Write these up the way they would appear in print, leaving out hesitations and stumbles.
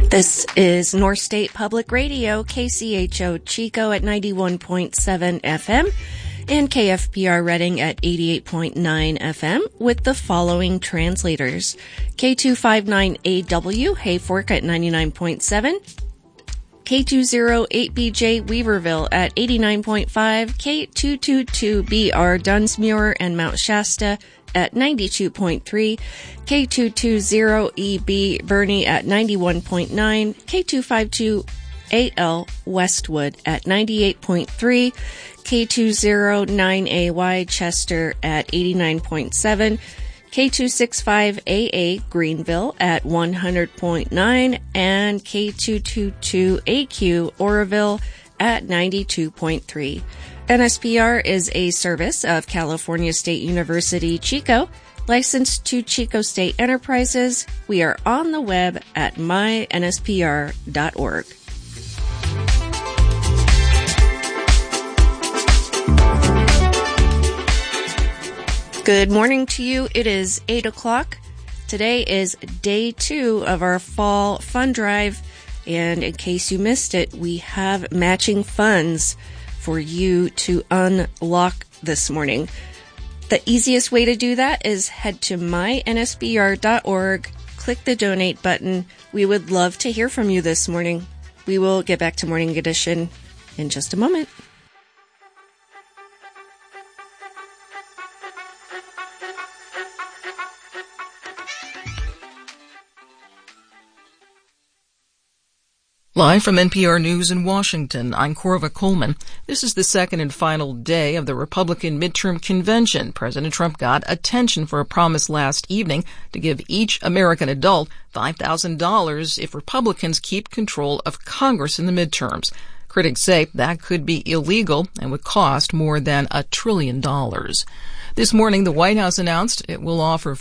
This is North State Public Radio, KCHO Chico at 91.7 FM and KFPR Reading at 88.9 FM with the following translators. K259AW Hayfork at 99.7, K208BJ Weaverville at 89.5, K222BR Dunsmuir and Mount Shasta at 92.3, K220EB Bernie at 91.9, K252AL Westwood at 98.3, K209AY Chester at 89.7, K265AA Greenville at 100.9, and K222AQ Oroville at 92.3. NSPR is a service of California State University, Chico, licensed to Chico State Enterprises. We are on the web at mynspr.org. Good morning to you. It is 8 o'clock. Today is day 2 of our fall fund drive. And in case you missed it, we have matching funds for you to unlock this morning. The easiest way to do that is head to mynsbr.org, click the donate button. We would love to hear from you this morning. We will get back to Morning Edition in just a moment. Live from NPR News in Washington, I'm Corva Coleman. This is the second and final day of the Republican midterm convention. President Trump got attention for a promise last evening to give each American adult $5,000 if Republicans keep control of Congress in the midterms. Critics say that could be illegal and would cost more than $1 trillion. This morning, the White House announced it will offer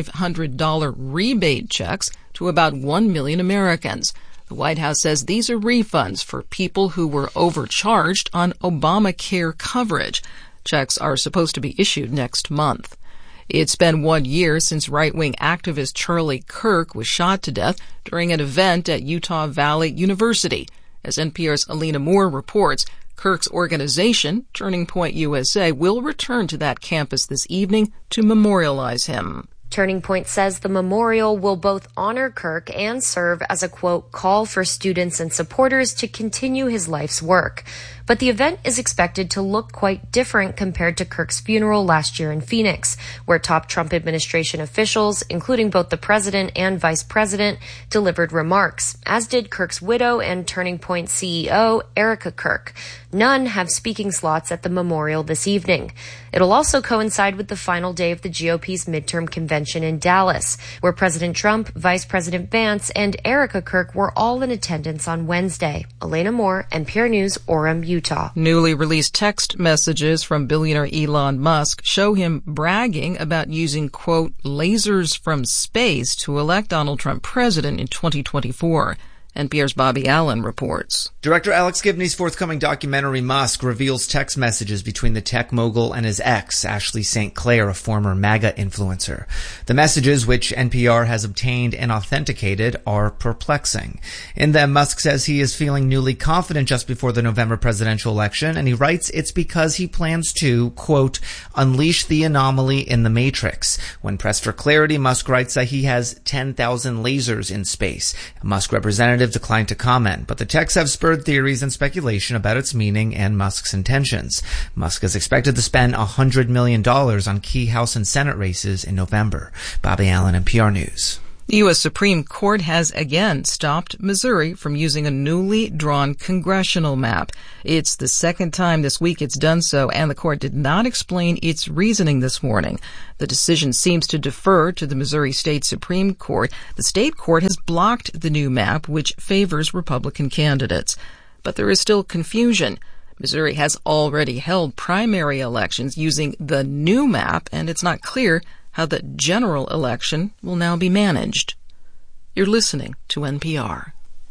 $500 rebate checks to about 1 million Americans. The White House says these are refunds for people who were overcharged on Obamacare coverage. Checks are supposed to be issued next month. It's been 1 year since right-wing activist Charlie Kirk was shot to death during an event at Utah Valley University. As NPR's Alina Moore reports, Kirk's organization, Turning Point USA, will return to that campus this evening to memorialize him. Turning Point says the memorial will both honor Kirk and serve as a, quote, call for students and supporters to continue his life's work. But the event is expected to look quite different compared to Kirk's funeral last year in Phoenix, where top Trump administration officials, including both the president and vice president, delivered remarks, as did Kirk's widow and Turning Point CEO, Erica Kirk. None have speaking slots at the memorial this evening. It'll also coincide with the final day of the GOP's midterm convention in Dallas, where President Trump, Vice President Vance, and Erica Kirk were all in attendance on Wednesday. Elena Moore, NPR News, Orem, Utah. Newly released text messages from billionaire Elon Musk show him bragging about using, quote, lasers from space to elect Donald Trump president in 2024. NPR's Bobby Allen reports. Director Alex Gibney's forthcoming documentary, Musk, reveals text messages between the tech mogul and his ex, Ashley St. Clair, a former MAGA influencer. The messages, which NPR has obtained and authenticated, are perplexing. In them, Musk says he is feeling newly confident just before the November presidential election, and he writes it's because he plans to, quote, unleash the anomaly in the matrix. When pressed for clarity, Musk writes that he has 10,000 lasers in space. A Musk representative declined to comment, but the texts have spurred theories and speculation about its meaning and Musk's intentions. Musk is expected to spend $100 million on key House and Senate races in November. Bobby Allen, NPR News. The U.S. Supreme Court has again stopped Missouri from using a newly drawn congressional map. It's the second time this week it's done so, and the court did not explain its reasoning this morning. The decision seems to defer to the Missouri State Supreme Court. The state court has blocked the new map, which favors Republican candidates. But there is still confusion. Missouri has already held primary elections using the new map, and it's not clear how the general election will now be managed. You're listening to NPR.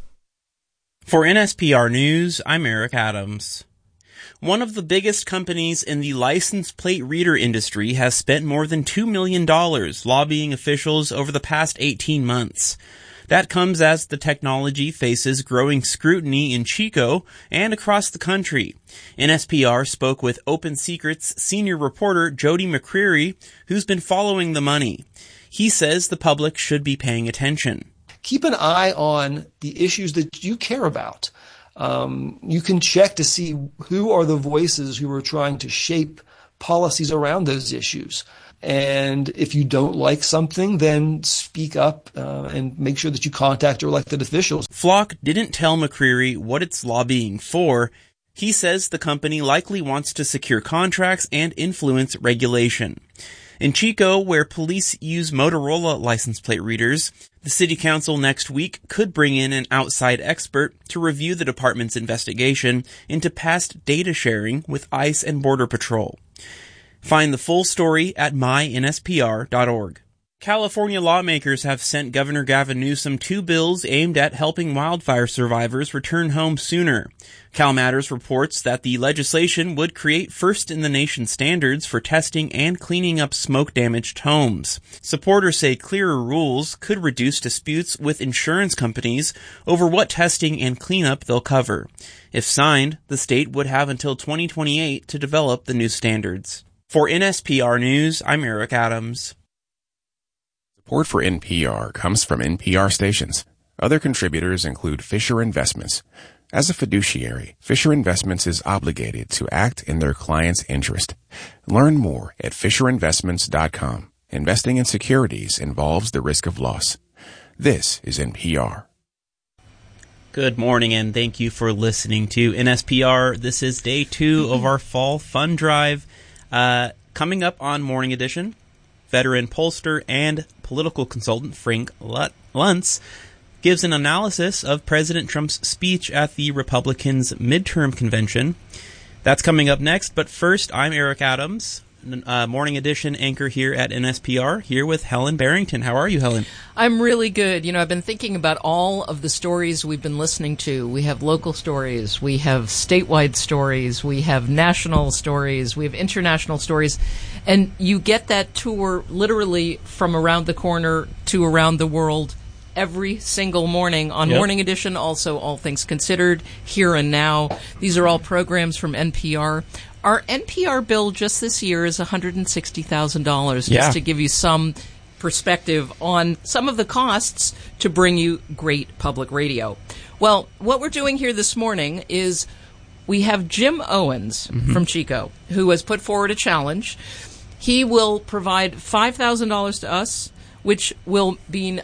For NSPR News, I'm Eric Adams. One of the biggest companies in the license plate reader industry has spent more than $2 million lobbying officials over the past 18 months. That comes as the technology faces growing scrutiny in Chico and across the country. NSPR spoke with Open Secrets senior reporter Jody McCreary, who's been following the money. He says the public should be paying attention. Keep an eye on the issues that you care about. You can check to see who are the voices who are trying to shape policies around those issues. And if you don't like something, then speak up and make sure that you contact your elected officials. Flock didn't tell McCreary what it's lobbying for. He says the company likely wants to secure contracts and influence regulation. In Chico, where police use Motorola license plate readers, the city council next week could bring in an outside expert to review the department's investigation into past data sharing with ICE and Border Patrol. Find the full story at mynspr.org. California lawmakers have sent Governor Gavin Newsom 2 bills aimed at helping wildfire survivors return home sooner. CalMatters reports that the legislation would create first-in-the-nation standards for testing and cleaning up smoke-damaged homes. Supporters say clearer rules could reduce disputes with insurance companies over what testing and cleanup they'll cover. If signed, the state would have until 2028 to develop the new standards. For NSPR News, I'm Eric Adams. Support for NPR comes from NPR stations. Other contributors include Fisher Investments. As a fiduciary, Fisher Investments is obligated to act in their client's interest. Learn more at FisherInvestments.com. Investing in securities involves the risk of loss. This is NPR. Good morning, and thank you for listening to NSPR. This is day 2 of our Fall Fund Drive. Coming up on Morning Edition, veteran pollster and political consultant Frank Luntz gives an analysis of President Trump's speech at the Republicans' midterm convention. That's coming up next, but first, I'm Eric Adams, Morning Edition anchor here at NSPR, here with Helen Barrington. How are you, Helen? I'm really good. I've been thinking about all of the stories we've been listening to. We have local stories, we have statewide stories, we have national stories, we have international stories, and you get that tour literally from around the corner to around the world every single morning on Morning Edition, also All Things Considered, Here and Now. These are all programs from NPR. Our NPR bill just this year is $160,000, just to give you some perspective on some of the costs to bring you great public radio. Well, what we're doing here this morning is we have Jim Owens from Chico, who has put forward a challenge. He will provide $5,000 to us, which will mean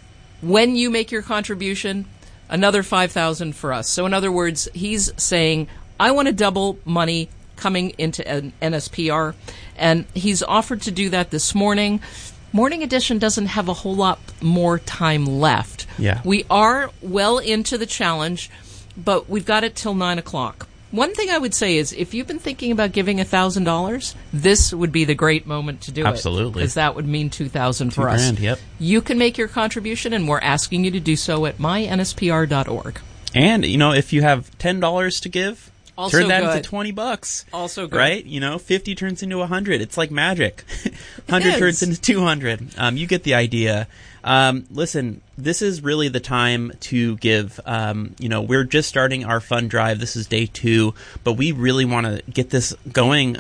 when you make your contribution, another $5,000 for us. So in other words, he's saying, I want to double money coming into NSPR, and he's offered to do that this morning. Morning Edition doesn't have a whole lot more time left. Yeah. We are well into the challenge, but we've got it till 9 o'clock. One thing I would say is, if you've been thinking about giving $1,000, this would be the great moment to do it. Absolutely. Because that would mean $2,000 for us. $2,000, yep. You can make your contribution, and we're asking you to do so at mynspr.org. And, if you have $10 to give, also turn that good. into $20. Also good. Right? 50 turns into 100. It's like magic. 100 turns into 200. You get the idea. Listen, this is really the time to give. We're just starting our fund drive. This is day 2, but we really want to get this going,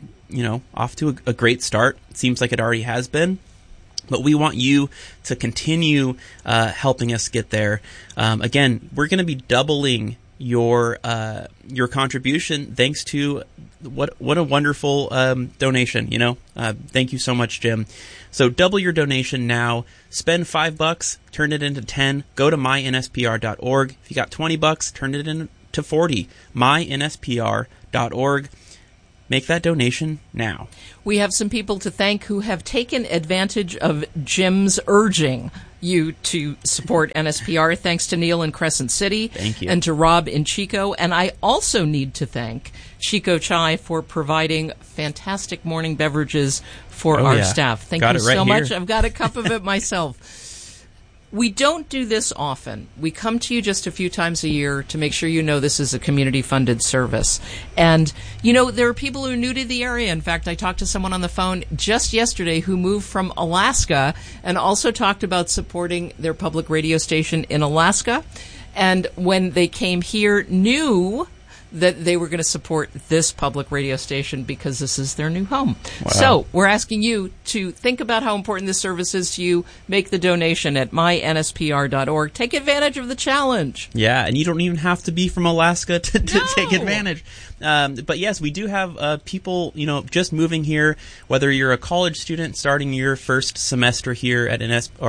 off to a great start. It seems like it already has been. But we want you to continue helping us get there. Again, we're going to be doubling your contribution thanks to what a wonderful donation. Thank you so much, Jim. So double your donation now. Spend $5, turn it into 10. Go to mynspr.org. If you got $20, turn it into 40. mynspr.org. Make that donation now. We have some people to thank who have taken advantage of Jim's urging you to support NSPR. Thanks to Neil in Crescent City. Thank you. And to Rob in Chico. And I also need to thank Chico Chai for providing fantastic morning beverages for our staff. Thank you so much. I've got a cup of it myself. We don't do this often. We come to you just a few times a year to make sure you know this is a community-funded service. And, there are people who are new to the area. In fact, I talked to someone on the phone just yesterday who moved from Alaska and also talked about supporting their public radio station in Alaska. And when they came here, knew that they were going to support this public radio station because this is their new home. Wow. So we're asking you to think about how important this service is to you. Make the donation at mynspr.org. Take advantage of the challenge. Yeah, and you don't even have to be from Alaska to take advantage. But yes, we do have people, just moving here. Whether you're a college student starting your first semester here at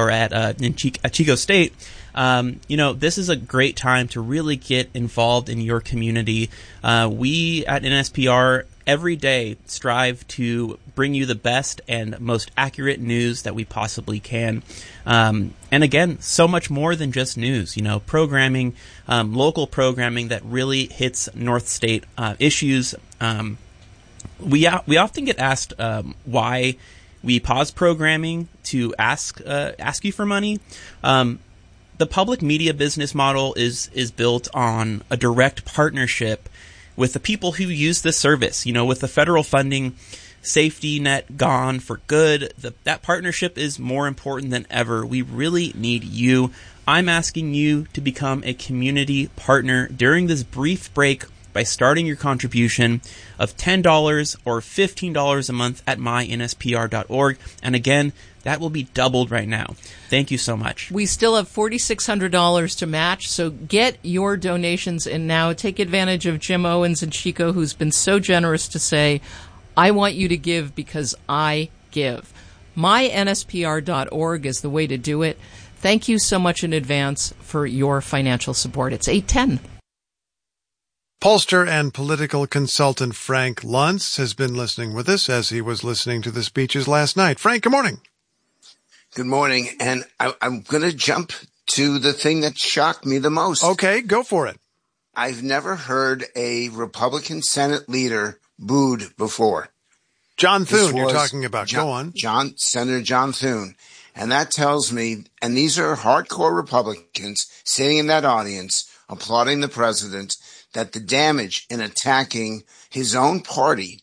Chico State, this is a great time to really get involved in your community. We at NSPR every day strive to bring you the best and most accurate news that we possibly can. And again, so much more than just news, programming, local programming that really hits North State issues. We often get asked why we pause programming to ask you for money. The public media business model is built on a direct partnership with the people who use this service. With the federal funding safety net gone for good, that partnership is more important than ever. We really need you. I'm asking you to become a community partner during this brief break by starting your contribution of $10 or $15 a month at mynspr.org. And again, that will be doubled right now. Thank you so much. We still have $4,600 to match, so get your donations in now. Take advantage of Jim Owens and Chico, who's been so generous to say, I want you to give because I give. mynspr.org is the way to do it. Thank you so much in advance for your financial support. It's 8:10. Pollster and political consultant Frank Luntz has been listening with us as he was listening to the speeches last night. Frank, good morning. Good morning. And I'm going to jump to the thing that shocked me the most. Okay, go for it. I've never heard a Republican Senate leader booed before. John Thune, you're talking about. Go on. Senator John Thune. And that tells me, and these are hardcore Republicans sitting in that audience applauding the president, that the damage in attacking his own party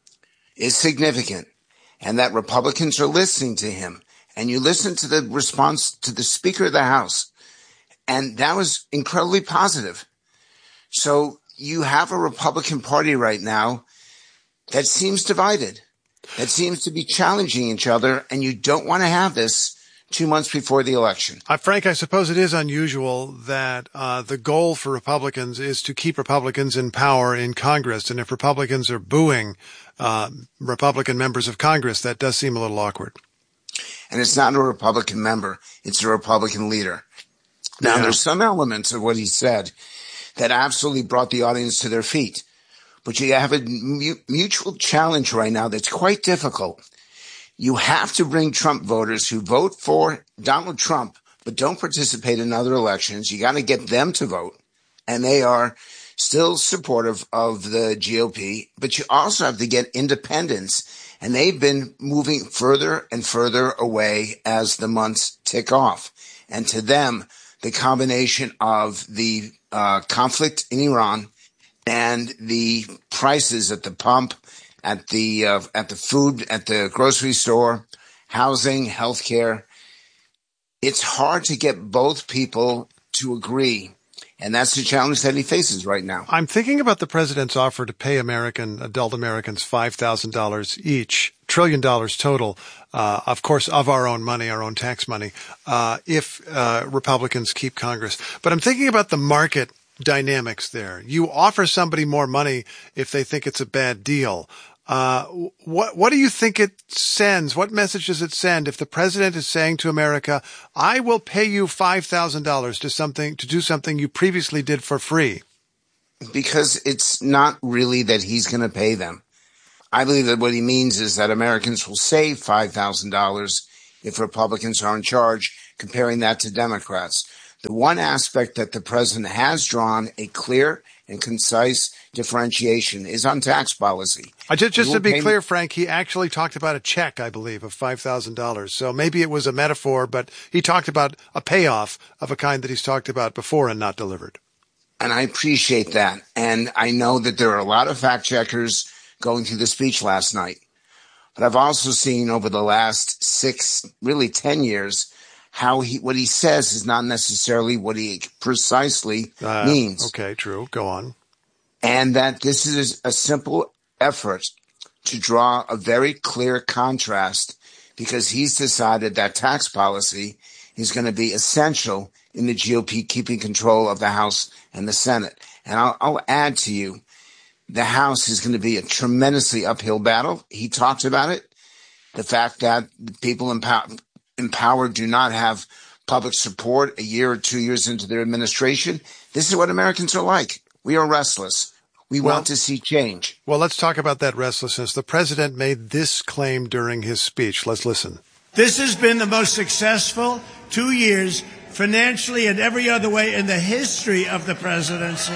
is significant and that Republicans are listening to him. And you listen to the response to the Speaker of the House, and that was incredibly positive. So you have a Republican Party right now that seems divided, that seems to be challenging each other, and you don't want to have this 2 months before the election. Frank, I suppose it is unusual that the goal for Republicans is to keep Republicans in power in Congress. And if Republicans are booing Republican members of Congress, that does seem a little awkward. And it's not a Republican member. It's a Republican leader. Now, There's some elements of what he said that absolutely brought the audience to their feet. But you have a mutual challenge right now that's quite difficult. You have to bring Trump voters who vote for Donald Trump but don't participate in other elections. You got to get them to vote. And they are still supportive of the GOP. But you also have to get independents. And they've been moving further and further away as the months tick off. And to them, the combination of the conflict in Iran and the prices at the pump, at the food, at the grocery store, housing, healthcare, it's hard to get both people to agree. And that's the challenge that he faces right now. I'm thinking about the president's offer to pay adult Americans $5,000 each, $1 trillion total, of course, of our own money, our own tax money, if Republicans keep Congress. But I'm thinking about the market dynamics there. You offer somebody more money if they think it's a bad deal. What do you think it sends? What message does it send if the president is saying to America, I will pay you $5,000 to do something you previously did for free? Because it's not really that he's going to pay them. I believe that what he means is that Americans will save $5,000 if Republicans are in charge, comparing that to Democrats. The one aspect that the president has drawn a clear and concise differentiation is on tax policy. Just to be clear, Frank, he actually talked about a check, I believe, of $5,000. So maybe it was a metaphor, but he talked about a payoff of a kind that he's talked about before and not delivered. And I appreciate that. And I know that there are a lot of fact checkers going through the speech last night. But I've also seen over the last 10 years, how what he says is not necessarily what he precisely means. Okay, true. Go on. And that this is a simple effort to draw a very clear contrast, because he's decided that tax policy is going to be essential in the GOP keeping control of the House and the Senate. And I'll add to you, the House is going to be a tremendously uphill battle. He talked about it. The fact that people in power do not have public support a year or 2 years into their administration. This is what Americans are like. We are restless. We want to see change. Well, let's talk about that restlessness. The president made this claim during his speech. Let's listen. This has been the most successful 2 years financially and every other way in the history of the presidency.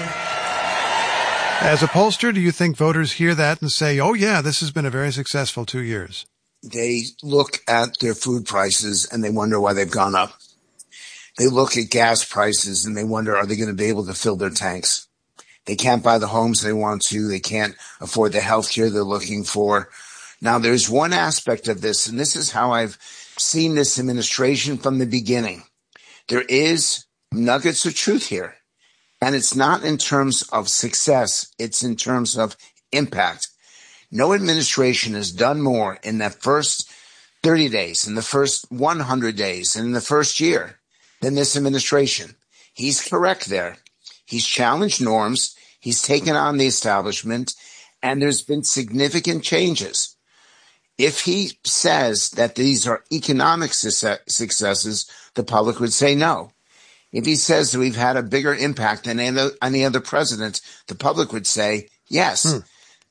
As a pollster, do you think voters hear that and say, oh, yeah, this has been a very successful 2 years? They look at their food prices and they wonder why they've gone up. They look at gas prices and they wonder, are they going to be able to fill their tanks? They can't buy the homes they want to. They can't afford the health care they're looking for. Now, there's one aspect of this, and this is how I've seen this administration from the beginning. There is nuggets of truth here. And it's not in terms of success. It's in terms of impact. No administration has done more in the first 30 days, in the first 100 days, and in the first year than this administration. He's correct there. He's challenged norms. He's taken on the establishment, and there's been significant changes. If he says that these are economic successes, the public would say no. If he says that we've had a bigger impact than any other president, the public would say yes.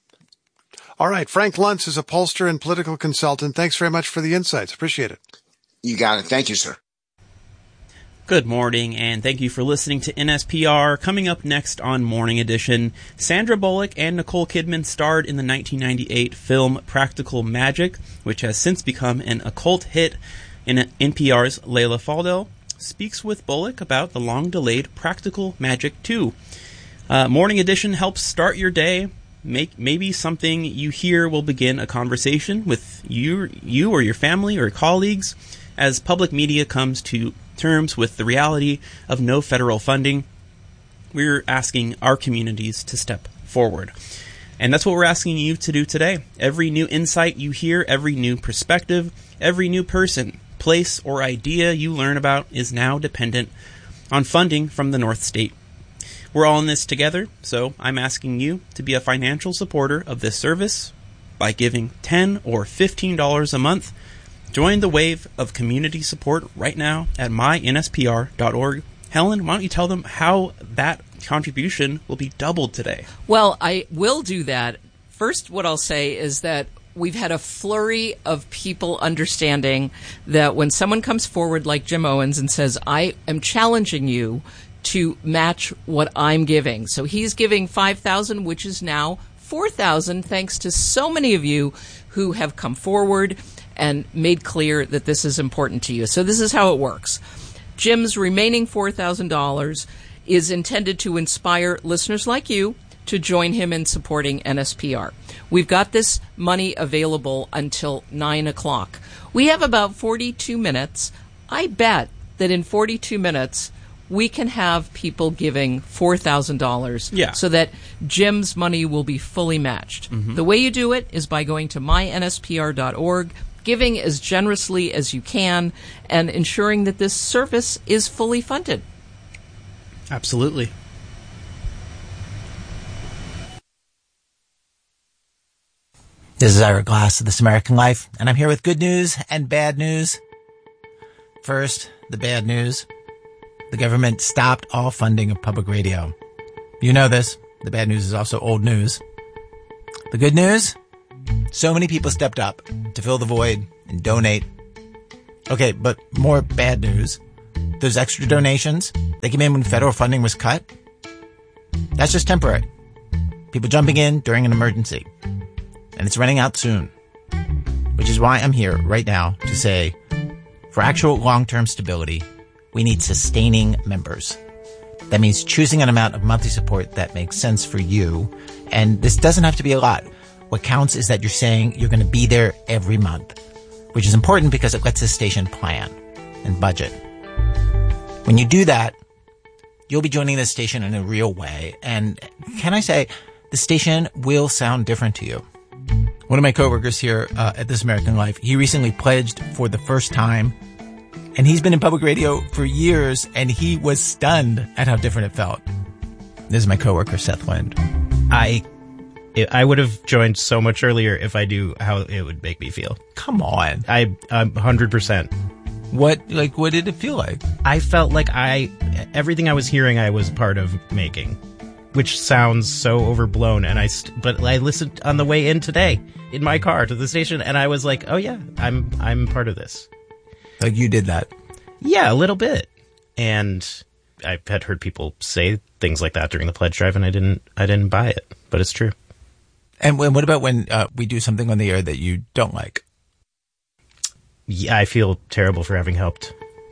All right. Frank Luntz is a pollster and political consultant. Thanks very much for the insights. Appreciate it. You got it. Thank you, sir. Good morning, and thank you for listening to NSPR. Coming up next on Morning Edition, Sandra Bullock and Nicole Kidman starred in the 1998 film Practical Magic, which has since become an occult hit. In NPR's Leila Fadel speaks with Bullock about the long-delayed Practical Magic 2. Morning Edition helps start your day. Maybe something you hear will begin a conversation with you or your family or colleagues as public media comes to terms with the reality of no federal funding. We're asking our communities to step forward. And that's what we're asking you to do today. Every new insight you hear, every new perspective, every new person, place, or idea you learn about is now dependent on funding from the North State. We're all in this together, so I'm asking you to be a financial supporter of this service by giving $10 or $15 a month. Join the wave of community support right now at mynspr.org. Helen, why don't you tell them how that contribution will be doubled today? Well, I will do that. First, what I'll say is that we've had a flurry of people understanding that when someone comes forward like Jim Owens and says, I am challenging you to match what I'm giving. So he's giving $5,000, which is now $4,000, thanks to so many of you who have come forward and made clear that this is important to you. So this is how it works. Jim's remaining $4,000 is intended to inspire listeners like you to join him in supporting NSPR. We've got this money available until 9 o'clock. We have about 42 minutes. I bet that in 42 minutes, we can have people giving $4,000 so that Jim's money will be fully matched. Mm-hmm. The way you do it is by going to mynspr.org, giving as generously as you can, and ensuring that this service is fully funded. Absolutely. This is Ira Glass of This American Life, and I'm here with good news and bad news. First, the bad news. The government stopped all funding of public radio. You know this. The bad news is also old news. The good news? So many people stepped up to fill the void and donate. Okay, but more bad news. Those extra donations, they came in when federal funding was cut. That's just temporary. People jumping in during an emergency. And it's running out soon. Which is why I'm here right now to say, for actual long-term stability, we need sustaining members. That means choosing an amount of monthly support that makes sense for you. And this doesn't have to be a lot. What counts is that you're saying you're going to be there every month, which is important because it lets the station plan and budget. When you do that, you'll be joining the station in a real way. And can I say, the station will sound different to you. One of my coworkers here at This American Life, he recently pledged for the first time. And he's been in public radio for years, and he was stunned at how different it felt. This is my coworker, Seth Lind. I would have joined so much earlier if I knew how it would make me feel. Come on. I'm 100%. What did it feel like? I felt like everything I was hearing I was part of making, which sounds so overblown. But I listened on the way in today in my car to the station, and I was like, oh yeah, I'm part of this. Like you did that? Yeah, a little bit. And I had heard people say things like that during the pledge drive, and I didn't buy it, but it's true. And what about when we do something on the air that you don't like? Yeah, I feel terrible for having helped.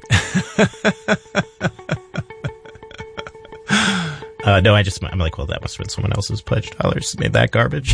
No, I'm like, well, that must have been someone else's pledge dollars made that garbage.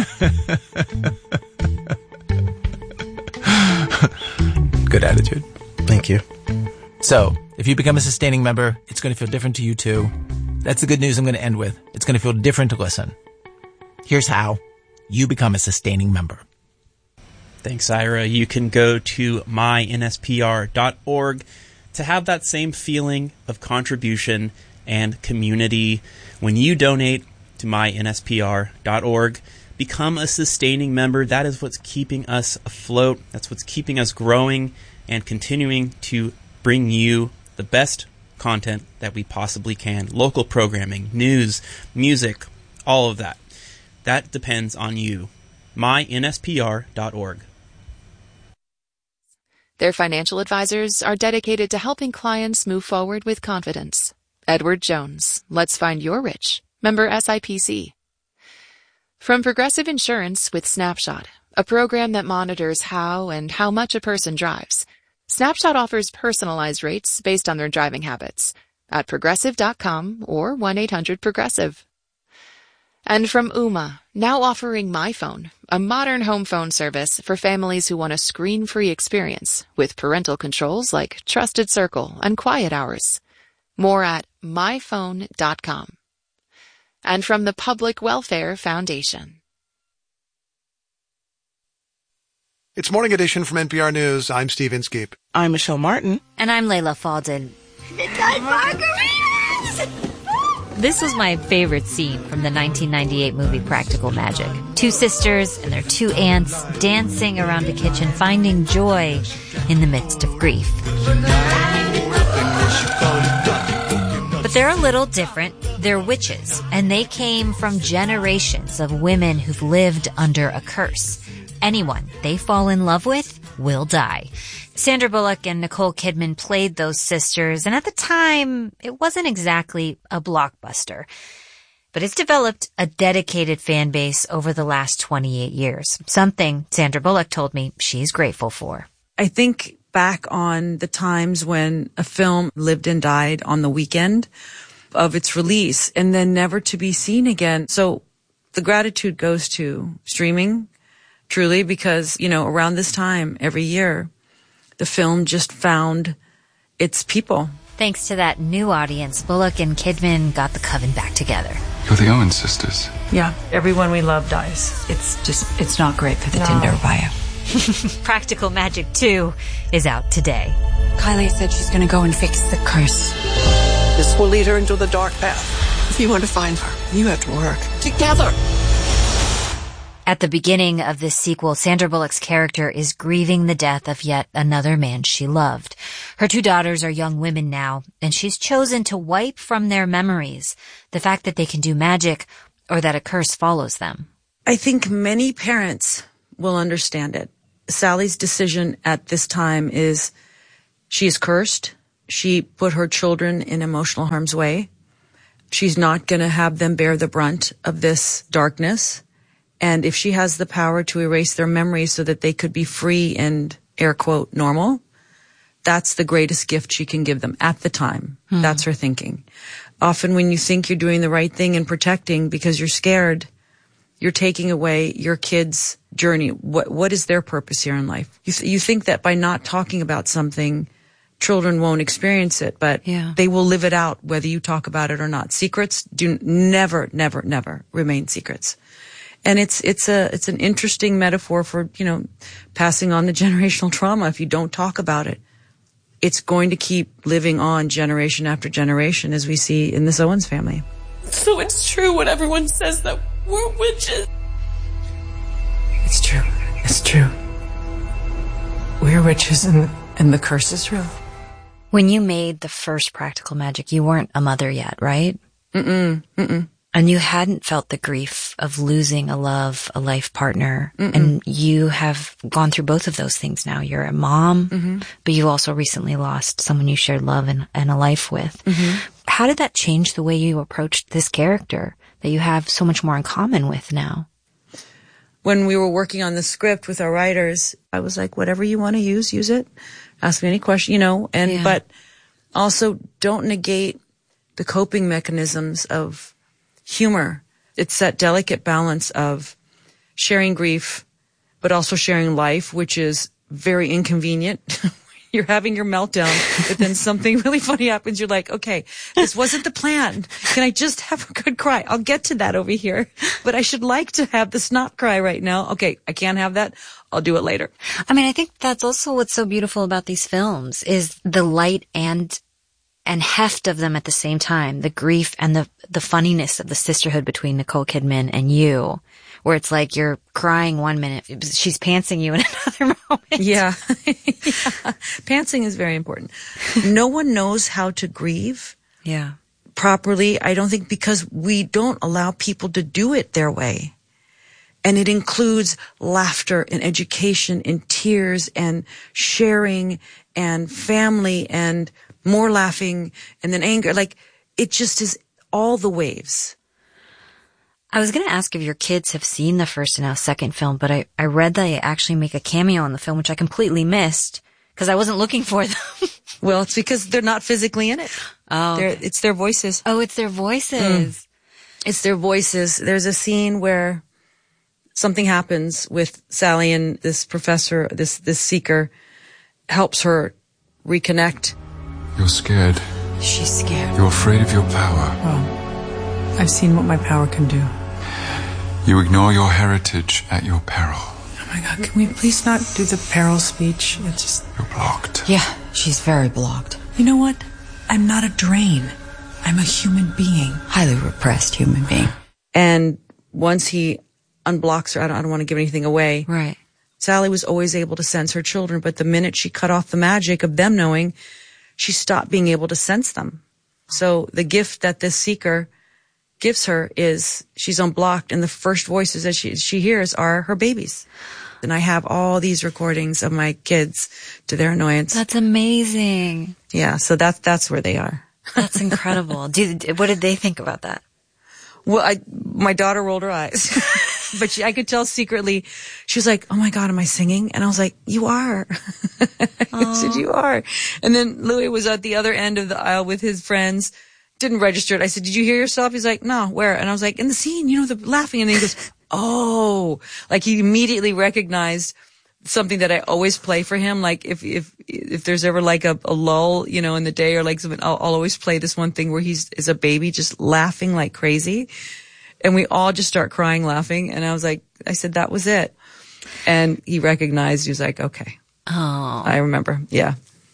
Good attitude. Thank you. So, if you become a sustaining member, it's going to feel different to you too. That's the good news I'm going to end with. It's going to feel different to listen. Here's how you become a sustaining member. Thanks, Ira. You can go to mynspr.org to have that same feeling of contribution and community. When you donate to mynspr.org, become a sustaining member. That is what's keeping us afloat. That's what's keeping us growing and continuing to bring you the best content that we possibly can. Local programming, news, music, all of that. That depends on you. mynspr.org. Their financial advisors are dedicated to helping clients move forward with confidence. Edward Jones. Let's find your rich. Member SIPC. From Progressive Insurance with Snapshot, a program that monitors how and how much a person drives. Snapshot offers personalized rates based on their driving habits at progressive.com or 1-800-PROGRESSIVE. And from Ooma, now offering MyPhone, a modern home phone service for families who want a screen-free experience with parental controls like Trusted Circle and Quiet Hours. More at myphone.com. And from the Public Welfare Foundation. It's Morning Edition from NPR News. I'm Steve Inskeep. I'm Michelle Martin. And I'm Layla Faldin. Midnight margaritas! This was my favorite scene from the 1998 movie Practical Magic. Two sisters and their two aunts dancing around a kitchen, finding joy in the midst of grief. But they're a little different. They're witches, and they came from generations of women who've lived under a curse. Anyone they fall in love with will die. Sandra Bullock and Nicole Kidman played those sisters, and at the time, it wasn't exactly a blockbuster. But it's developed a dedicated fan base over the last 28 years, something Sandra Bullock told me she's grateful for. I think back on the times when a film lived and died on the weekend of its release and then never to be seen again. So the gratitude goes to streaming, truly, because, around this time every year, the film just found its people. Thanks to that new audience, Bullock and Kidman got the coven back together. You're the Owen sisters. Yeah, everyone we love dies. It's not great for the Tinder bio. Practical Magic 2 is out today. Kylie said she's going to go and fix the curse. This will lead her into the dark path. If you want to find her, you have to work together. At the beginning of this sequel, Sandra Bullock's character is grieving the death of yet another man she loved. Her two daughters are young women now, and she's chosen to wipe from their memories the fact that they can do magic or that a curse follows them. I think many parents will understand it. Sally's decision at this time is she is cursed. She put her children in emotional harm's way. She's not going to have them bear the brunt of this darkness. And if she has the power to erase their memories so that they could be free and, air quote, normal, that's the greatest gift she can give them at the time. That's her thinking. Often when you think you're doing the right thing and protecting because you're scared, you're taking away your kids' journey. What is their purpose here in life? You think that by not talking about something, children won't experience it, but they will live it out whether you talk about it or not. Secrets do never remain secrets. And it's an interesting metaphor for, passing on the generational trauma. If you don't talk about it, it's going to keep living on generation after generation, as we see in this Owens family. So it's true what everyone says, that we're witches. It's true. It's true. We're witches and the curse is real. When you made the first Practical Magic, you weren't a mother yet, right? Mm-mm. And you hadn't felt the grief of losing a love, a life partner. And you have gone through both of those things now. You're a mom, but you also recently lost someone you shared love and a life with. How did that change the way you approached this character that you have so much more in common with now? When we were working on the script with our writers, I was like, whatever you want to use it. Ask me any question, but also don't negate the coping mechanisms of humor. It's that delicate balance of sharing grief, but also sharing life, which is very inconvenient. You're having your meltdown, but then something really funny happens. You're like, okay, this wasn't the plan. Can I just have a good cry? I'll get to that over here, but I should like to have the snot cry right now. Okay, I can't have that. I'll do it later. I mean, I think that's also what's so beautiful about these films is the light and heft of them at the same time, the grief and the funniness of the sisterhood between Nicole Kidman and you, where it's like you're crying 1 minute, she's pantsing you in another moment. Yeah. Pantsing is very important. No one knows how to grieve properly, I don't think, because we don't allow people to do it their way. And it includes laughter and education and tears and sharing and family and more laughing and then anger. Like, it just is all the waves. I was going to ask if your kids have seen the first and now second film, but I read that they actually make a cameo in the film, which I completely missed because I wasn't looking for them. Well, it's because they're not physically in it. Oh. It's their voices. Oh, it's their voices. It's their voices. There's a scene where something happens with Sally and this professor, this seeker helps her reconnect. You're scared. She's scared. You're afraid of your power. Oh, I've seen what my power can do. You ignore your heritage at your peril. Oh my God, can we please not do the peril speech? It's just... You're blocked. Yeah, she's very blocked. You know what? I'm not a drain. I'm a human being. Highly repressed human being. And once he unblocks her, I don't want to give anything away. Right. Sally was always able to sense her children, but the minute she cut off the magic of them knowing, she stopped being able to sense them. So the gift that this seeker gives her is she's unblocked, and the first voices that she hears are her babies. And I have all these recordings of my kids to their annoyance. That's amazing. Yeah, so that's where they are. That's incredible. What did they think about that? Well, my daughter rolled her eyes, but I could tell secretly, she was like, oh my God, am I singing? And I was like, you are. I said, you are. And then Louis was at the other end of the aisle with his friends, didn't register it. I said, did you hear yourself? He's like, no, where? And I was like, in the scene, the laughing. And then he goes, oh, like he immediately recognized something that I always play for him. Like if there's ever like a lull, in the day or like something, I'll always play this one thing where he's a baby just laughing like crazy. And we all just start crying, laughing. And I said, that was it. And he recognized, he was like, okay. Oh. I remember. Yeah.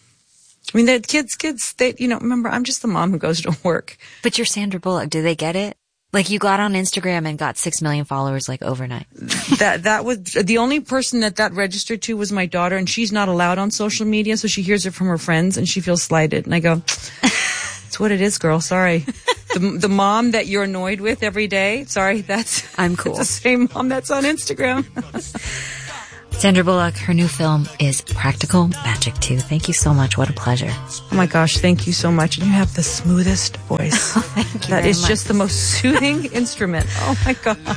I mean, the kids, they, remember, I'm just the mom who goes to work. But you're Sandra Bullock. Do they get it? Like you got on Instagram and got 6 million followers like overnight. That was the only person that registered to was my daughter, and she's not allowed on social media, so she hears it from her friends and she feels slighted. And I go, it's what it is, girl. Sorry. The mom that you're annoyed with every day. Sorry, I'm cool. It's the same mom that's on Instagram. Sandra Bullock, her new film is Practical Magic 2. Thank you so much. What a pleasure. Oh my gosh, thank you so much. And you have the smoothest voice. Thank you That very is much. just the most soothing instrument. Oh my God.